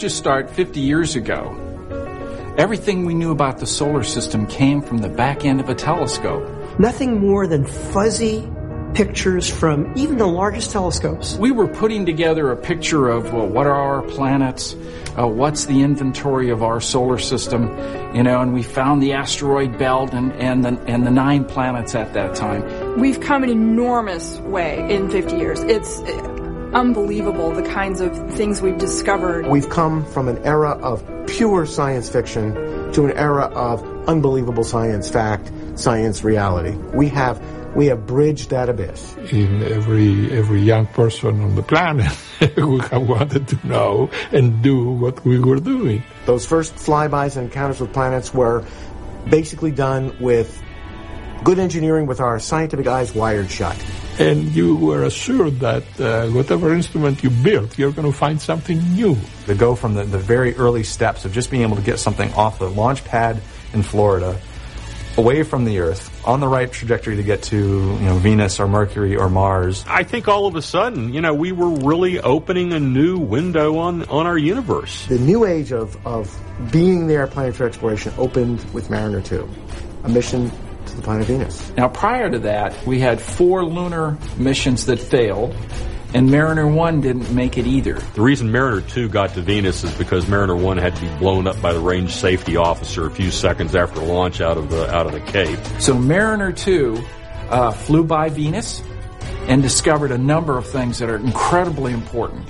Just start 50 years ago. Everything we knew about the solar system came from the back end of a telescope. Nothing more than fuzzy pictures from even the largest telescopes. We were putting together a picture of, well, what are our planets? What's the inventory of our solar system? And we found the asteroid belt and the 9 planets at that time. We've come an enormous way in 50 years. It's unbelievable the kinds of things we've discovered. We've come from an era of pure science fiction to an era of unbelievable science fact, science reality. We have bridged that abyss. In every young person on the planet who have wanted to know and do what we were doing. Those first flybys and encounters with planets were basically done with good engineering with our scientific eyes wired shut. And you were assured that whatever instrument you built, you're going to find something new. To go from the very early steps of just being able to get something off the launch pad in Florida, away from the Earth, on the right trajectory to get to Venus or Mercury or Mars. I think all of a sudden, we were really opening a new window on our universe. The new age of being there, planetary exploration, opened with Mariner 2, a mission to the planet Venus. Now, prior to that, we had 4 lunar missions that failed, and Mariner 1 didn't make it either. The reason Mariner 2 got to Venus is because Mariner 1 had to be blown up by the range safety officer a few seconds after launch out of the Cape. So Mariner 2 flew by Venus and discovered a number of things that are incredibly important.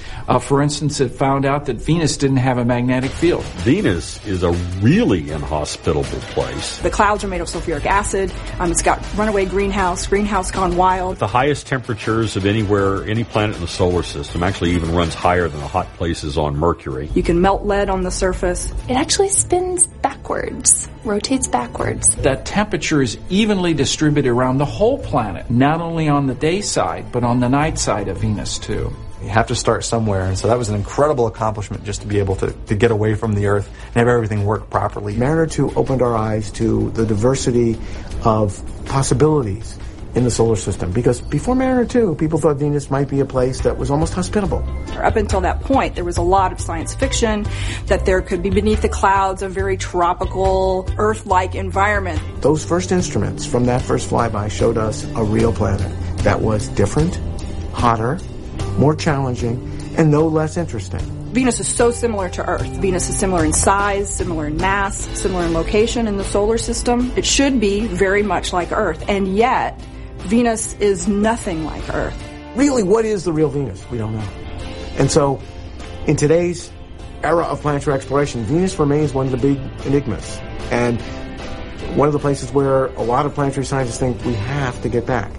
For instance, it found out that Venus didn't have a magnetic field. Venus is a really inhospitable place. The clouds are made of sulfuric acid. It's got runaway greenhouse gone wild. The highest temperatures of any planet in the solar system, actually even runs higher than the hot places on Mercury. You can melt lead on the surface. It actually spins backwards, rotates backwards. That temperature is evenly distributed around the whole planet, not only on the day side, but on the night side of Venus too. You have to start somewhere, and so that was an incredible accomplishment just to be able to get away from the Earth and have everything work properly. Mariner 2 opened our eyes to the diversity of possibilities in the solar system, because before Mariner 2, people thought Venus might be a place that was almost hospitable. Up until that point, there was a lot of science fiction that there could be beneath the clouds a very tropical, Earth-like environment. Those first instruments from that first flyby showed us a real planet that was different, hotter, more challenging, and no less interesting. Venus is so similar to Earth. Venus is similar in size, similar in mass, similar in location in the solar system. It should be very much like Earth, and yet Venus is nothing like Earth. Really, what is the real Venus? We don't know. And so, in today's era of planetary exploration, Venus remains one of the big enigmas, and one of the places where a lot of planetary scientists think we have to get back.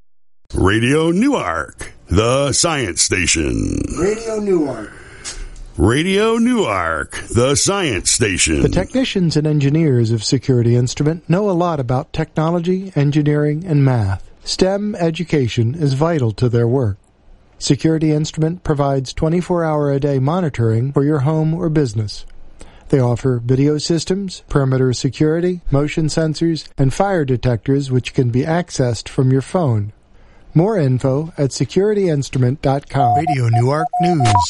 Radio Newark, the science station. Radio Newark. Radio Newark, the science station. The technicians and engineers of Security Instrument know a lot about technology, engineering, and math. STEM education is vital to their work. Security Instrument provides 24-hour-a-day monitoring for your home or business. They offer video systems, perimeter security, motion sensors, and fire detectors which can be accessed from your phone. More info at securityinstrument.com. Radio Newark News.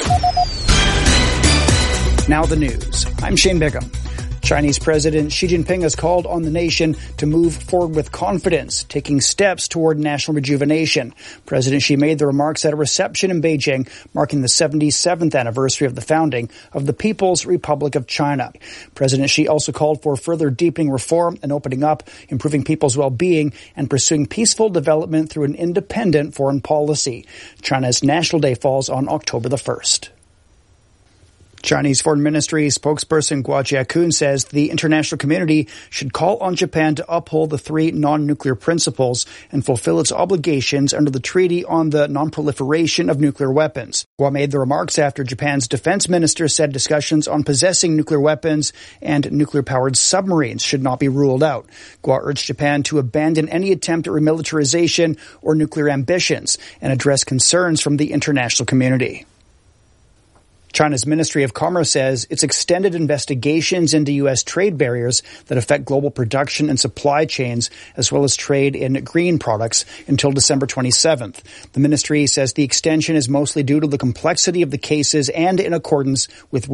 Now the news. I'm Shane Bigham. Chinese President Xi Jinping has called on the nation to move forward with confidence, taking steps toward national rejuvenation. President Xi made the remarks at a reception in Beijing marking the 77th anniversary of the founding of the People's Republic of China. President Xi also called for further deepening reform and opening up, improving people's well-being, and pursuing peaceful development through an independent foreign policy. China's National Day falls on October the 1st. Chinese Foreign Ministry spokesperson Guo Jiakun says the international community should call on Japan to uphold the 3 non-nuclear principles and fulfill its obligations under the Treaty on the Non-Proliferation of Nuclear Weapons. Guo made the remarks after Japan's defense minister said discussions on possessing nuclear weapons and nuclear-powered submarines should not be ruled out. Guo urged Japan to abandon any attempt at remilitarization or nuclear ambitions and address concerns from the international community. China's Ministry of Commerce says it's extended investigations into U.S. trade barriers that affect global production and supply chains, as well as trade in green products, until December 27th. The ministry says the extension is mostly due to the complexity of the cases and in accordance with